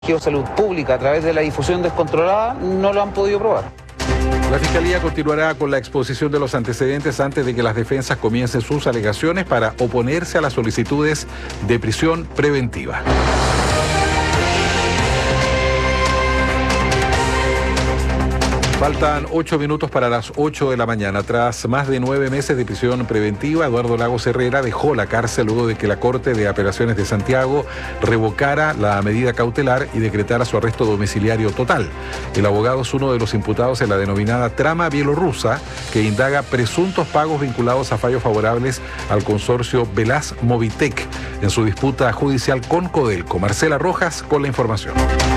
Salud Pública a través de la difusión descontrolada no lo han podido probar. La Fiscalía continuará con la exposición de los antecedentes antes de que las defensas comiencen sus alegaciones para oponerse a las solicitudes de prisión preventiva. Faltan 8 minutos para las 8 de la mañana. Tras más de 9 meses de prisión preventiva, Eduardo Lagos Herrera dejó la cárcel luego de que la Corte de Apelaciones de Santiago revocara la medida cautelar y decretara su arresto domiciliario total. El abogado es uno de los imputados en la denominada trama bielorrusa, que indaga presuntos pagos vinculados a fallos favorables al consorcio Velaz Movitec en su disputa judicial con Codelco. Marcela Rojas con la información.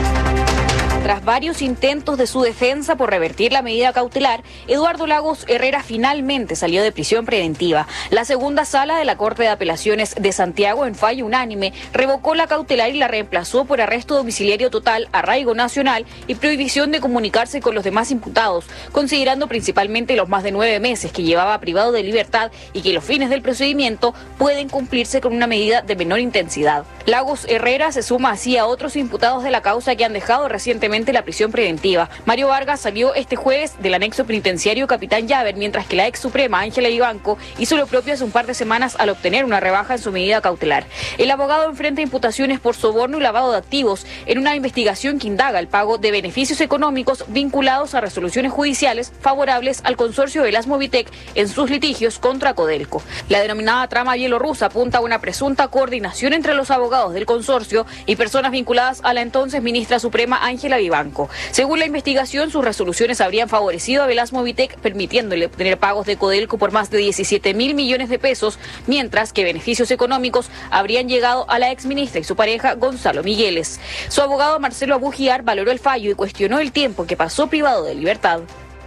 Tras varios intentos de su defensa por revertir la medida cautelar, Eduardo Lagos Herrera finalmente salió de prisión preventiva. La segunda sala de la Corte de Apelaciones de Santiago, en fallo unánime, revocó la cautelar y la reemplazó por arresto domiciliario total, arraigo nacional y prohibición de comunicarse con los demás imputados, considerando principalmente los más de 9 meses que llevaba privado de libertad y que los fines del procedimiento pueden cumplirse con una medida de menor intensidad. Lagos Herrera se suma así a otros imputados de la causa que han dejado recientemente la prisión preventiva. Mario Vargas salió este jueves del anexo penitenciario Capitán Llaver, mientras que la ex suprema Ángela Vivanco hizo lo propio hace un par de semanas al obtener una rebaja en su medida cautelar. El abogado enfrenta imputaciones por soborno y lavado de activos en una investigación que indaga el pago de beneficios económicos vinculados a resoluciones judiciales favorables al consorcio Velaz Movitec en sus litigios contra Codelco. La denominada trama bielorrusa apunta a una presunta coordinación entre los abogados del consorcio y personas vinculadas a la entonces ministra suprema Ángela Vivanco. Según la investigación, sus resoluciones habrían favorecido a Velaz Movitec, permitiéndole obtener pagos de Codelco por más de 17.000 millones de pesos, mientras que beneficios económicos habrían llegado a la exministra y su pareja Gonzalo Migueles. Su abogado Marcelo Abugiar valoró el fallo y cuestionó el tiempo que pasó privado de libertad.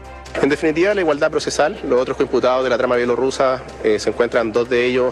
En definitiva, la igualdad procesal. Los otros imputados de la trama bielorrusa se encuentran 2 de ellos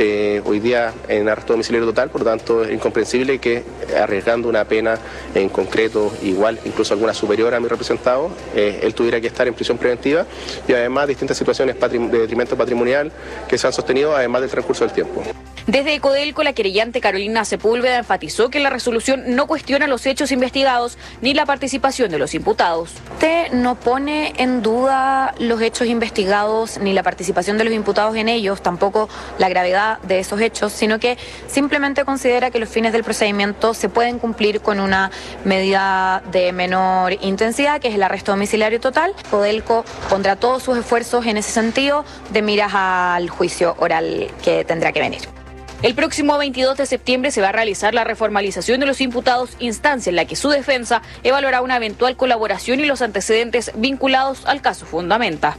hoy día en arresto domiciliario total, por lo tanto es incomprensible que arriesgando una pena en concreto igual, incluso alguna superior a mi representado, él tuviera que estar en prisión preventiva y además distintas situaciones de detrimento patrimonial que se han sostenido además del transcurso del tiempo. Desde Codelco, la querellante Carolina Sepúlveda enfatizó que la resolución no cuestiona los hechos investigados ni la participación de los imputados. Usted no pone en duda los hechos investigados ni la participación de los imputados en ellos, tampoco la gravedad de esos hechos, sino que simplemente considera que los fines del procedimiento se pueden cumplir con una medida de menor intensidad, que es el arresto domiciliario total. Codelco pondrá todos sus esfuerzos en ese sentido de miras al juicio oral que tendrá que venir. El próximo 22 de septiembre se va a realizar la reformalización de los imputados, instancia en la que su defensa evaluará una eventual colaboración y los antecedentes vinculados al caso Fundamenta.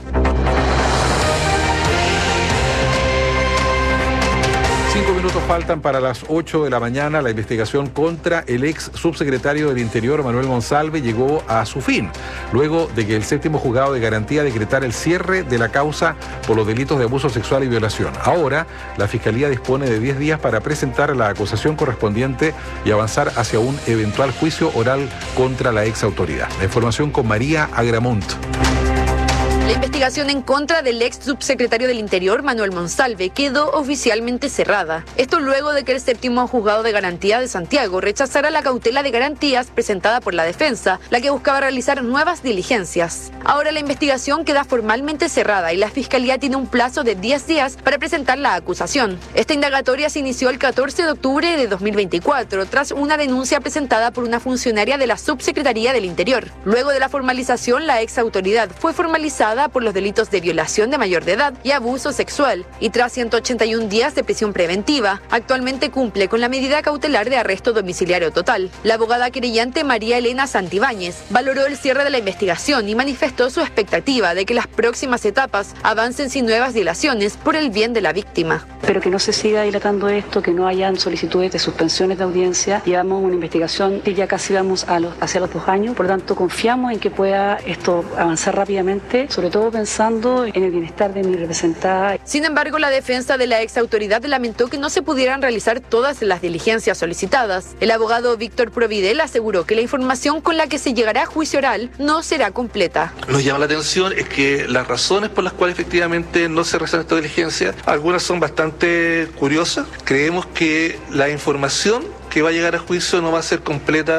5 minutos faltan para las 8 de la mañana. La investigación contra el ex subsecretario del Interior, Manuel Monsalve, llegó a su fin, luego de que el 7º Juzgado de Garantía decretara el cierre de la causa por los delitos de abuso sexual y violación. Ahora, la Fiscalía dispone de 10 días para presentar la acusación correspondiente y avanzar hacia un eventual juicio oral contra la ex autoridad. La información con María Agramont. La investigación en contra del ex subsecretario del Interior, Manuel Monsalve, quedó oficialmente cerrada. Esto luego de que el 7º Juzgado de Garantía de Santiago rechazara la cautela de garantías presentada por la defensa, la que buscaba realizar nuevas diligencias. Ahora la investigación queda formalmente cerrada y la Fiscalía tiene un plazo de 10 días para presentar la acusación. Esta indagatoria se inició el 14 de octubre de 2024, tras una denuncia presentada por una funcionaria de la Subsecretaría del Interior. Luego de la formalización, la ex autoridad fue formalizada por los delitos de violación de mayor de edad y abuso sexual, y tras 181 días de prisión preventiva, actualmente cumple con la medida cautelar de arresto domiciliario total. La abogada querellante María Elena Santibáñez valoró el cierre de la investigación y manifestó su expectativa de que las próximas etapas avancen sin nuevas dilaciones por el bien de la víctima. Pero que no se siga dilatando esto, que no hayan solicitudes de suspensiones de audiencia. Llevamos una investigación que ya casi vamos hacia los 2 años, por lo tanto confiamos en que pueda esto avanzar rápidamente, sobre todo pensando en el bienestar de mi representada. Sin embargo, la defensa de la ex autoridad lamentó que no se pudieran realizar todas las diligencias solicitadas. El abogado Víctor Providel aseguró que la información con la que se llegará a juicio oral no será completa. Nos llama la atención es que las razones por las cuales efectivamente no se realizan estas diligencias, algunas son bastante curiosas. Creemos que la información que va a llegar a juicio no va a ser completa